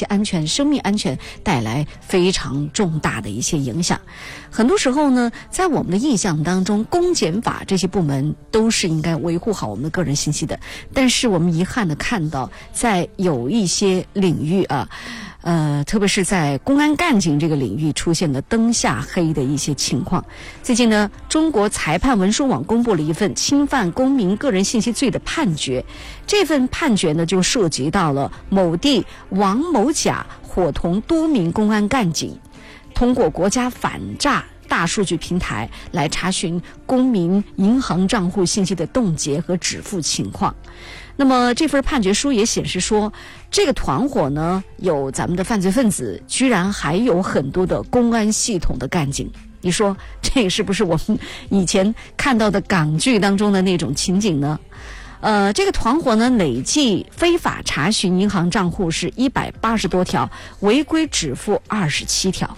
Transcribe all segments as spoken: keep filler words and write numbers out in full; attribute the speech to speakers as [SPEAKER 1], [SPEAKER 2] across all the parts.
[SPEAKER 1] 息安全、生命安全带来非常重大的一些影响。很多时候呢，在我们的印象当中，公检法这些部门都是应该维护好我们的个人信息的，但是我们遗憾的看到，在有一些领域啊，呃，特别是在公安干警这个领域出现了灯下黑的一些情况。最近呢，中国裁判文书网公布了一份侵犯公民个人信息罪的判决。这份判决呢，就涉及到了某地王某甲伙同多名公安干警，通过国家反诈大数据平台来查询公民银行账户信息的冻结和止付情况。那么这份判决书也显示说，这个团伙呢，有咱们的犯罪分子，居然还有很多的公安系统的干警。你说这是不是我们以前看到的港剧当中的那种情景呢？呃，这个团伙呢，累计非法查询银行账户是一百八十多条，违规止付二十七条。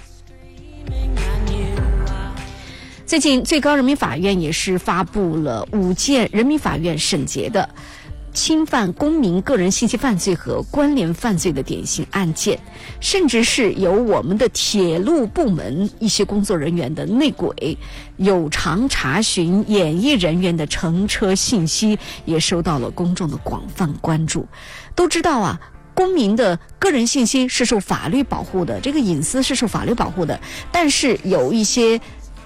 [SPEAKER 1] 最近最高人民法院也是发布了五件人民法院审结的侵犯公民个人信息犯罪和关联犯罪的典型案件，甚至是由我们的铁路部门一些工作人员的内鬼有偿查询演艺人员的乘车信息，也受到了公众的广泛关注。都知道啊，公民的个人信息是受法律保护的，这个隐私是受法律保护的，但是有一些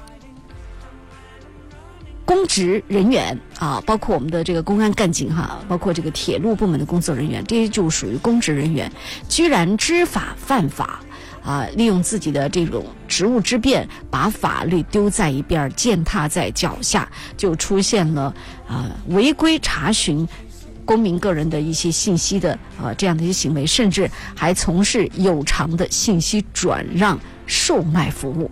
[SPEAKER 1] 公职人员啊，包括我们的这个公安干警哈，包括这个铁路部门的工作人员，这些就属于公职人员，居然知法犯法啊，利用自己的这种职务之便，把法律丢在一边，践踏在脚下，就出现了啊违规查询公民个人的一些信息的啊这样的一些行为，甚至还从事有偿的信息转让售卖服务。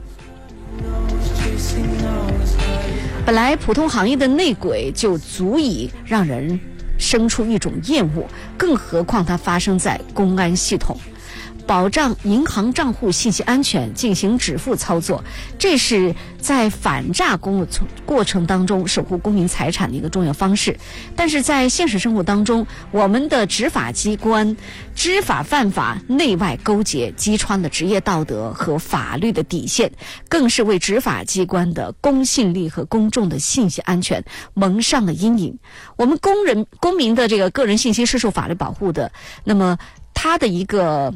[SPEAKER 1] 本来普通行业的内鬼就足以让人生出一种厌恶，更何况它发生在公安系统。保障银行账户信息安全，进行止付操作，这是在反诈工过程当中守护公民财产的一个重要方式。但是在现实生活当中，我们的执法机关知法犯法，内外勾结，击穿了职业道德和法律的底线，更是为执法机关的公信力和公众的信息安全蒙上了阴影。我们公人公民的这个个人信息是受法律保护的，那么它的一个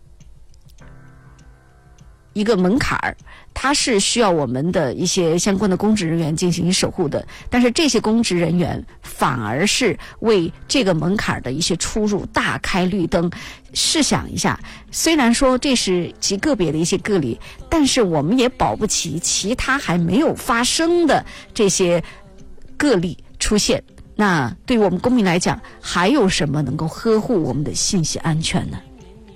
[SPEAKER 1] 一个门槛儿，它是需要我们的一些相关的公职人员进行守护的，但是这些公职人员反而是为这个门槛的一些出入大开绿灯。试想一下，虽然说这是极个别的一些个例，但是我们也保不齐其他还没有发生的这些个例出现。那对于我们公民来讲，还有什么能够呵护我们的信息安全呢？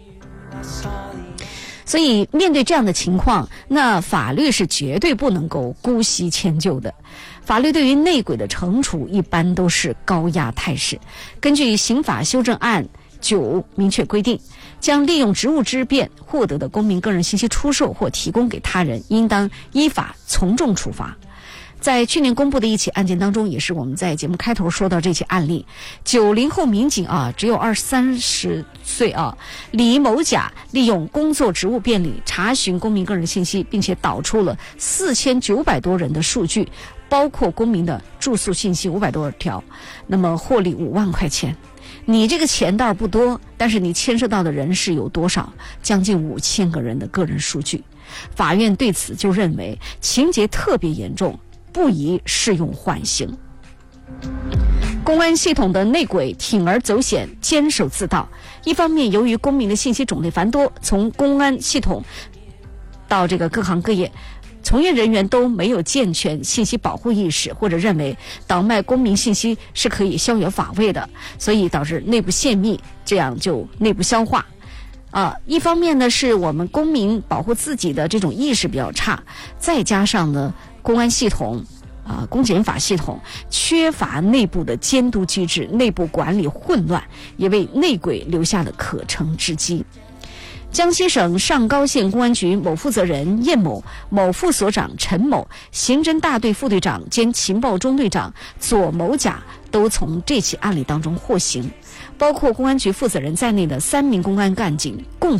[SPEAKER 1] 所以面对这样的情况，那法律是绝对不能够姑息迁就的。法律对于内鬼的惩处一般都是高压态势。根据刑法修正案九明确规定，将利用职务之便获得的公民个人信息出售或提供给他人，应当依法从重处罚。在去年公布的一起案件当中，也是我们在节目开头说到这起案例，九零后民警啊，只有二三十岁啊，李某甲利用工作职务便利查询公民个人信息，并且导出了四千九百多人的数据，包括公民的住宿信息五百多条，那么获利五万块钱。你这个钱倒是不多，但是你牵涉到的人是有多少？将近五千个人的个人数据。法院对此就认为情节特别严重，不宜适用缓刑。公安系统的内鬼铤而走险，坚守自盗。一方面，由于公民的信息种类繁多，从公安系统到这个各行各业，从业人员都没有健全信息保护意识，或者认为倒卖公民信息是可以逍遥法外的，所以导致内部泄密，这样就内部消化。啊，一方面呢，是我们公民保护自己的这种意识比较差，再加上呢，公安系统啊，公检法系统缺乏内部的监督机制，内部管理混乱，也为内鬼留下了可乘之机。江西省上高县公安局某负责人叶某、某副所长陈某、刑侦大队副队长兼情报中队长左某甲都从这起案例当中获刑，包括公安局负责人在内的三名公安干警共同